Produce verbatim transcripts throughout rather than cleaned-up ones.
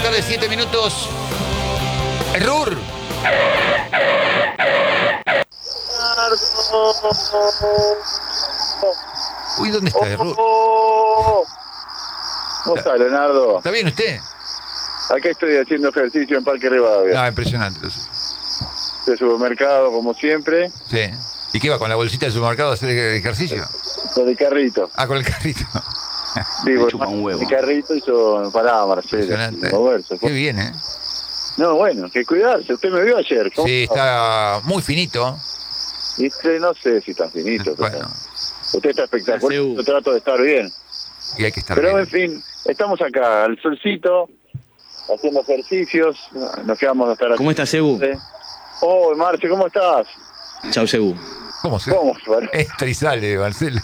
tarde, siete minutos. Error. Uy, ¿dónde está Error? ¿Cómo está, Leonardo? ¿Está bien usted? Acá estoy haciendo ejercicio en Parque Rivadavia. Ah, impresionante. De supermercado, como siempre. Sí. ¿Y qué va, con la bolsita del supermercado a hacer ejercicio? Con el carrito. Ah, con el carrito. Digo, el carrito hizo parada, Marcelo. Impresionante. Moverse. Qué bien, ¿eh? No, bueno, que cuidarse. Usted me vio ayer. ¿Cómo? Sí, está muy finito. Y usted no sé si está finito. Bueno. Usted está espectacular. Yo trato de estar bien. Y hay que estar Pero bien. en fin, estamos acá, al solcito, haciendo ejercicios. Nos quedamos hasta la... ¿Cómo estás, Ebu? Oh, Marce, ¿cómo estás? Chau, Ebu. ¿Cómo se? ¿Cómo? Bueno. Entra y sale, Marcelo.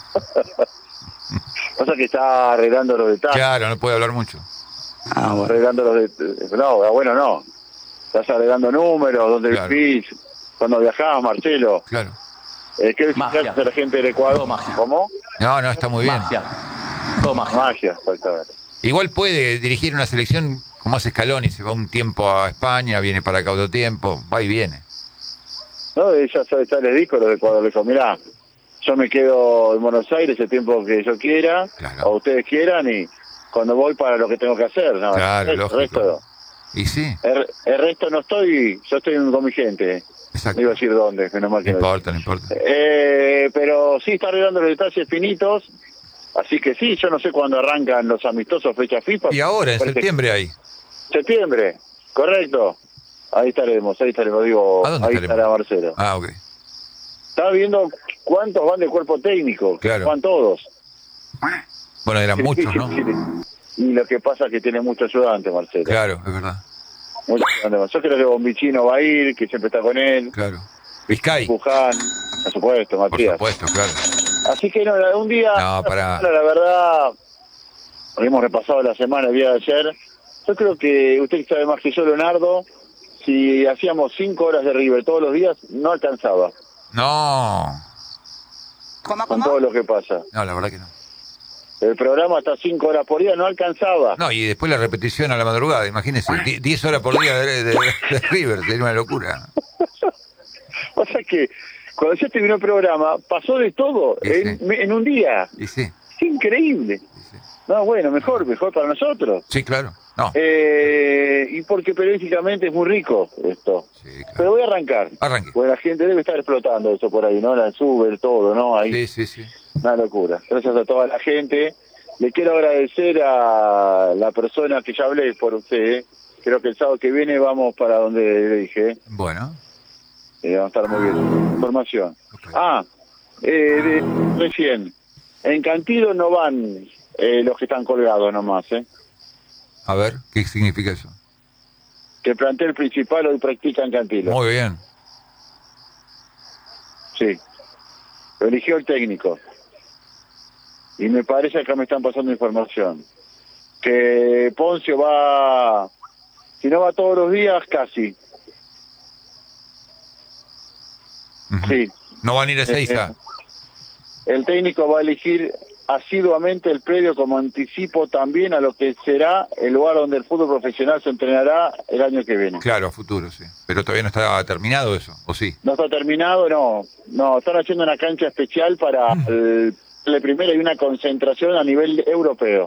Pasa que está arreglando los detalles. Claro, no puede hablar mucho. Ah, bueno. Arreglando los detalles. No, bueno, no. Estás arreglando números, dónde Claro. vivís, cuando viajás, Marcelo. Claro. Eh, ¿Qué Magia. visitas a la gente del Ecuador? Todo magia. ¿Cómo? No, no, está muy bien. Magia. Todo magia. Magia, exactamente. Igual puede dirigir una selección como hace Scaloni, se va un tiempo a España, viene para acá otro tiempo, va y viene. No, ella ya, ya les dijo los de Ecuador, le dijo, mirá, yo me quedo en Buenos Aires el tiempo que yo quiera, Claro. o ustedes quieran, y cuando voy para lo que tengo que hacer, ¿no? Claro, el, lógico. resto, Y sí, el, el resto no estoy, yo estoy con mi gente, exacto. no iba a decir dónde, menos mal No que no. importa, no importa. Eh, pero sí está arreglando los detalles finitos, así que sí, yo no sé cuándo arrancan los amistosos fecha FIFA. Y ahora, en Parece- septiembre hay. Septiembre, correcto. Ahí estaremos, ahí estaremos, digo, ¿A dónde ahí estaremos? estará Marcelo. Ah, ok. Estaba viendo cuántos van de cuerpo técnico, Claro. van todos. Bueno, eran muchos, ¿no? Y lo que pasa es que tiene mucho ayudante, Marcelo. Claro, es verdad. Mucho ayudante. Yo creo que Bombichino va a ir, que siempre está con él. Claro. Vizcay, Puján, por supuesto, por Matías. supuesto, claro. Así que no, un día, No, para- la verdad, hemos repasado la semana, el día de ayer. Yo creo que usted sabe más que yo, Leonardo, si hacíamos cinco horas de River todos los días, no alcanzaba No, con todo lo que pasa. no, la verdad que no. El programa hasta cinco horas por día no alcanzaba. No, y después la repetición a la madrugada, imagínese, die- diez horas por día de, de- de River, sería una locura. O sea que cuando ya terminó el programa, pasó de todo Sí, en, sí. en un día. Y sí, Es increíble. y sí. No, bueno, mejor, mejor para nosotros. Sí, claro. No, Eh, y porque periodísticamente es muy rico esto. sí, claro. Pero voy a arrancar. Arranque. Porque la gente debe estar explotando eso por ahí, ¿no? La sube, todo, ¿no? Ahí, Sí, sí, sí. una locura. Gracias a toda la gente. Le quiero agradecer a la persona que ya hablé por usted. ¿eh? Creo que el sábado que viene vamos para donde le dije. Bueno, Eh, va a estar muy bien. Información. ok. Ah, eh, de- recién. En Cantillo no van eh, los que están colgados nomás, ¿eh? A ver, ¿qué significa eso? Que el plantel principal hoy practica en Cantillo. Muy bien. Sí. Lo eligió el técnico. Y me parece que acá me están pasando información. Que Poncio va, si no va todos los días, casi. Ujú. Sí. No van a ir a Ezeiza. El técnico va a elegir asiduamente el predio como anticipo también a lo que será el lugar donde el fútbol profesional se entrenará el año que viene. Claro, a futuro, sí. Pero todavía no está terminado eso, ¿o sí? No está terminado, no. No, están haciendo una cancha especial para el, la primera y una concentración a nivel europeo.